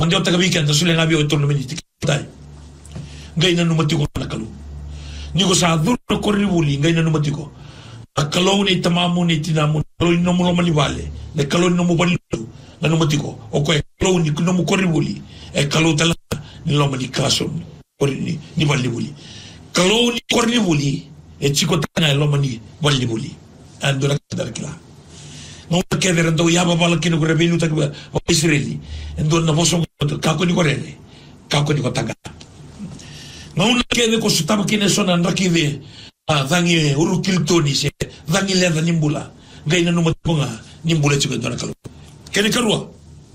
Ande taga weekend sule ngabi o tono miniti tai. Ngai na numatiko na kalu. Niko sa duro koribuli ngai na numatiko. Kalau ni tamamu ni tinamu kalau ni nomu lomani vale. Le kalau ni nomu balilu na numatiko. O ko kalau ni nomu koribuli. Kalau tala ni lomani kaso ni balibuli. Kalau ni koribuli chiko tanga lomani balibuli. Andora kadar kila. Ngomong keder ndo ya baba kino ko rebelu tak o Israeli. Ndo na boso kako ni korele. Kako ni kotaga. Ngomong keder ko sutama kine sona ndakide. Dangi urukil toni se dangi leda nimbula. Gai na numatiko nga nimbula chiko ndo na kalu. Kene karua.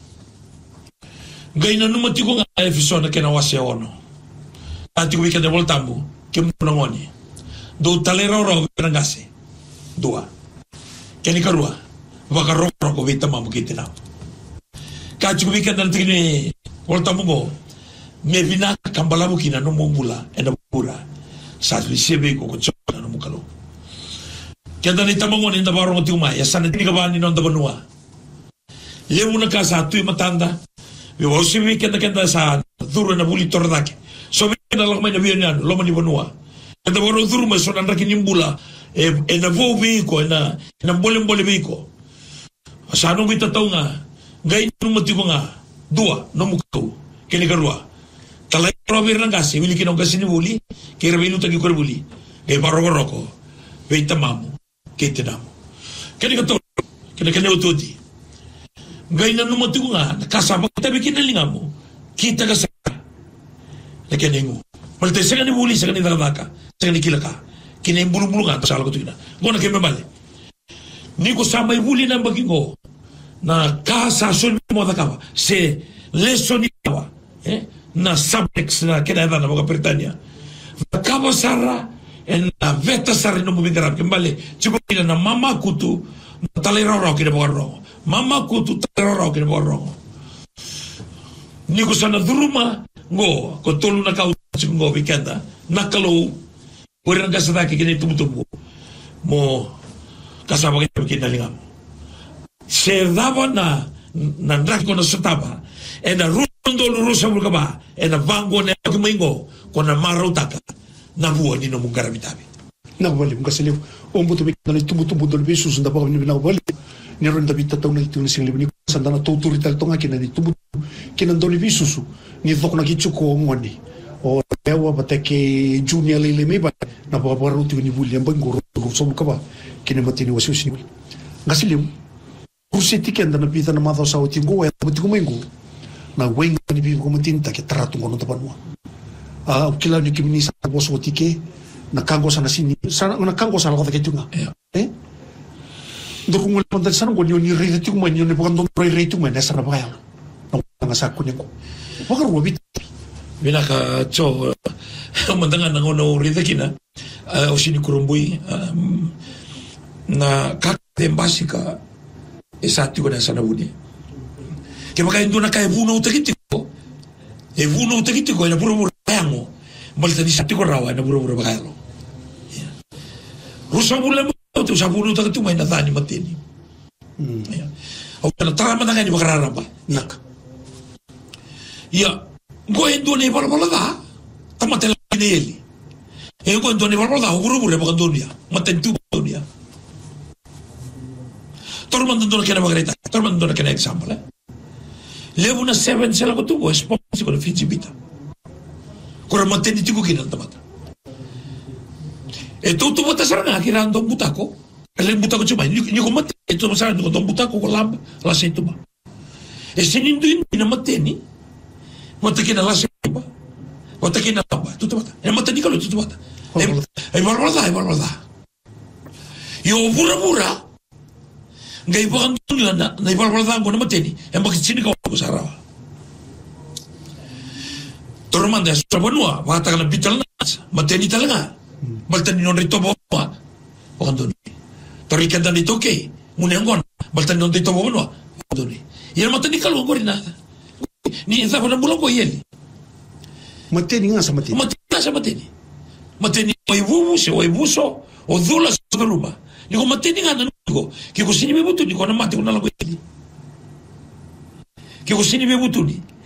Gai na numatiko nga efisona kena wase ono. Ati ko wikende voltambu kemuna ngoni. Do talera ora berangase. Dua. Kene karua. Baka roko vita mamu kiti na. Kachi kubika na tigini volta mungo me vina kambala mukina no mumbula ena pura. Sa sebe ko chona no mukalo. Kenda ni tamango ni ndabaro ngoti uma ya sana tiga bani no ndabanua. Le una casa tu matanda. We wasi we kenda sa duro na buli tordake. So we na lakma na biyan lo mani banua. Kenda baro duro ma so nandaki nimbula ena vo biko ena mbole biko. Asano kita tahu nga, gay numatibo nga, dua, nomukau, kini karua. Talay robir lang kasi, wili kinong kasi ni buli, kaya rabilu tagi ko buli, gay baroko-roko, gay tamamu, kay tinamu. Kini ka to, kini utudi. Gay na numatibo nga, nakasama tabi kinalinga mo, kita ka sa nakiningo. Malatay sa ni buli, sa kanila baka, sa kanikila ka, kinayimbulong-bulong nga, pasala ko ito na. Guna kayo mabali. Ni ko samay buli ng bagingo na kasasun mo da kawa se lesson kawa na subtext na kinaiba na mga Britanya kawa sara en na veta sara no mumingarap kembali chuko na mama kutu talero kina borro mama kutu talero kina borro ni ko sana duruma ngo ko tolu na kau ngo wikenda nakalo pura nga sa daki kini tumutubo mo kasama kita kinalingam. Se daba na nandrak ko na sutaba, na rundo lurusa mo ka ba, na vango na kumingo, ko na marutaka, na buwan ni nomong garamitabi. Nakabali mo kasi liw, umutubik na tumutubo dolbi, susunda pa kami nakabali. Niron David tataw na ito na siyang liw, ni sanda na tuturital to nga kinanitubo, kinandolibi susu, ni dok na kitsuko ang wani. O ewa batake junior lili ba na paparuti ni William Bangoro so ka ba kinamati ni wasu ni ngasiliw kursi tiken na pita na matho sa utingo ay buti kumengo na weng ni bi kumatinta ke trato ngono tapan mo ukila ni kimini sa boso tike na kango sa nasini sa na kango sa ko take tunga ndurung pandan sa ngo ni rete tu man ni pagandon rete tu man sa na ba na sa ko ni ko bakar wabit binaka cho mandangan ng ono rida kina o sinikurumboy na kakten basika esati ko na sa nawuni kaya baka hindi na kaya vuno utakitiko vuno utakitiko na puro-puro kaya mo balita ni sati ko rawa na puro-puro kaya lo rusa mula mo ito sa vuno utakitiko may natani matini o kanatara mandangan ni bakararamba nak Go endo ne balbalada tamatela kineli go endo ne balbalada guru-guru baka dunia matentu dunia tormando na kena magreta tormando na kena example levo na 7 sela ko tubo esponsi ko fiji bita kora mateni tigo kinan tamata tu bota saranga kirando butako ele butako chuma ni ko mate to saranga ko butako ko lab la setuma sinindu ina mateni Matakin na lasa ba? Matakin na ba? Tutubata. Matani ka lo tutubata. Ay barbalada. Yo bura. Ngay bakang dunya na barbalada ko na mateni. Bakit sinigaw ko sa araw? Tormanda sa banua, bata ka na bital na. Mateni talaga. Baltan ni non rito ba? Bakang dunya. Torikan dan ito kay. Muna yung baltan ni non rito ba? Bakang dunya. Yan matani ka lo ko rin na. Ni isa pa na bulong ko yeli. Mateni nga sa mateni. Mateni o ibuso o dula sa luma. Ni ko mateni nga nanugo. Kiko sini bebuto ni ko na mati ko na lang ko yeli. Kiko sini bebuto ni.